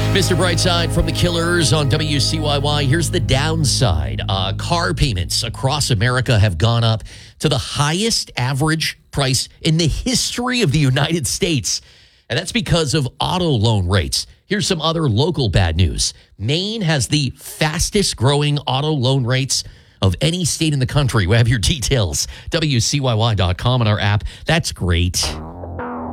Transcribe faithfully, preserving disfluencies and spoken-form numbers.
Mister Brightside from the Killers on W C Y Y. Here's the downside. Uh, car payments across America have gone up to the highest average price in the history of the United States. And that's because of auto loan rates. Here's some other local bad news. Maine has the fastest growing auto loan rates of any state in the country. We have your details. W C Y Y dot com and our app. That's great.